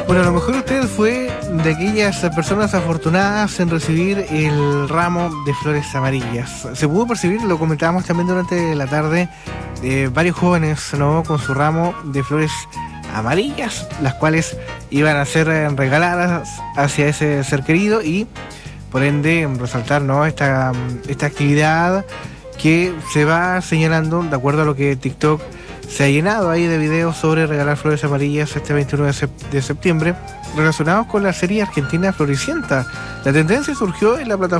Bueno, a lo mejor usted fue de aquellas personas afortunadas en recibir el ramo de flores amarillas. Se pudo percibir, lo comentábamos también durante la tarde, varios jóvenes, ¿no?, con su ramo de flores amarillas, las cuales iban a ser regaladas hacia ese ser querido y, por ende, resaltar, ¿no?, esta actividad que se va señalando de acuerdo a lo que TikTok se ha llenado ahí de videos sobre regalar flores amarillas este 29 de septiembre relacionados con la serie argentina Floricienta. La tendencia surgió en la plataforma